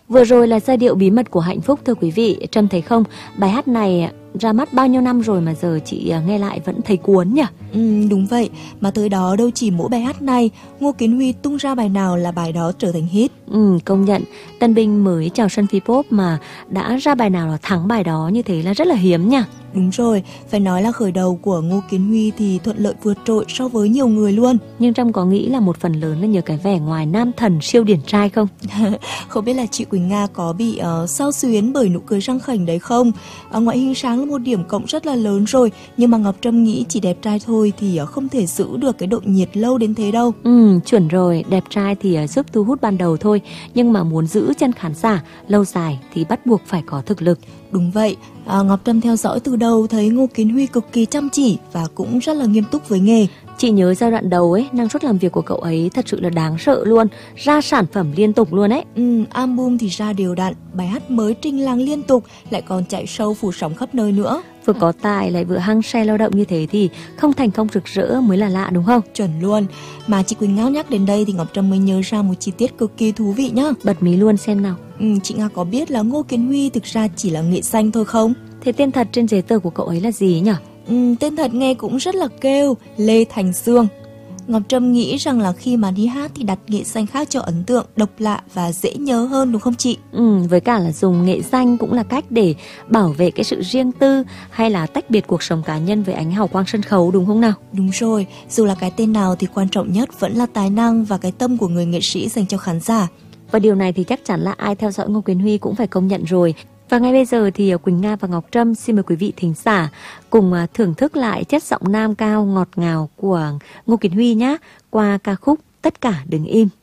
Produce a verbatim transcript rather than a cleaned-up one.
Vừa rồi là giai điệu Bí mật của hạnh phúc. Thưa quý vị, Trâm thấy không, bài hát này ra mắt bao nhiêu năm rồi mà giờ chị nghe lại vẫn thấy cuốn nhỉ? Ừ, đúng vậy, mà tới đó đâu chỉ mỗi bài hát này, Ngô Kiến Huy tung ra bài nào là bài đó trở thành hit. Ừ, công nhận, tân binh mới chào sân Vpop mà đã ra bài nào là thắng bài đó như thế là rất là hiếm nha. Đúng rồi, phải nói là khởi đầu của Ngô Kiến Huy thì thuận lợi vượt trội so với nhiều người luôn. Nhưng Trâm có nghĩ là một phần lớn là nhờ cái vẻ ngoài nam thần siêu điển trai không? Không biết là chị Quỳnh Nga có bị uh, xao xuyến bởi nụ cười răng khểnh đấy không? Uh, ngoại hình sáng là một điểm cộng rất là lớn rồi, nhưng mà Ngọc Trâm nghĩ chỉ đẹp trai thôi thì uh, không thể giữ được cái độ nhiệt lâu đến thế đâu. Ừ, chuẩn rồi, đẹp trai thì uh, giúp thu hút ban đầu thôi, nhưng mà muốn giữ chân khán giả lâu dài thì bắt buộc phải có thực lực. Đúng vậy, à, Ngọc Trâm theo dõi từ đầu thấy Ngô Kiến Huy cực kỳ chăm chỉ và cũng rất là nghiêm túc với nghề. Chị nhớ giai đoạn đầu ấy, năng suất làm việc của cậu ấy thật sự là đáng sợ luôn, ra sản phẩm liên tục luôn ấy. Ừ, album thì ra đều đặn, bài hát mới trình làng liên tục, lại còn chạy show phủ sóng khắp nơi nữa. Vừa có tài lại vừa hăng say lao động như thế thì không thành công rực rỡ mới là lạ đúng không? Chuẩn luôn. Mà chị Quỳnh Nga nhắc đến đây thì Ngọc Trâm mới nhớ ra một chi tiết cực kỳ thú vị nhá. Bật mí luôn xem nào. Ừ, chị Nga có biết là Ngô Kiến Huy thực ra chỉ là nghệ danh thôi không? Thế tên thật trên giấy tờ của cậu ấy là gì nhỉ? Ừ, tên thật nghe cũng rất là kêu, Lê Thành Xương. Ngọc Trâm nghĩ rằng là khi mà đi hát thì đặt nghệ danh khác cho ấn tượng, độc lạ và dễ nhớ hơn đúng không chị? Ừ, với cả là dùng nghệ danh cũng là cách để bảo vệ cái sự riêng tư hay là tách biệt cuộc sống cá nhân với ánh hào quang sân khấu đúng không nào? Đúng rồi, dù là cái tên nào thì quan trọng nhất vẫn là tài năng và cái tâm của người nghệ sĩ dành cho khán giả. Và điều này thì chắc chắn là ai theo dõi Ngô Kiến Huy cũng phải công nhận rồi. Và ngay bây giờ thì Quỳnh Nga và Ngọc Trâm xin mời quý vị thính giả cùng thưởng thức lại chất giọng nam cao ngọt ngào của Ngô Kiến Huy nhé, qua ca khúc Tất cả đừng im.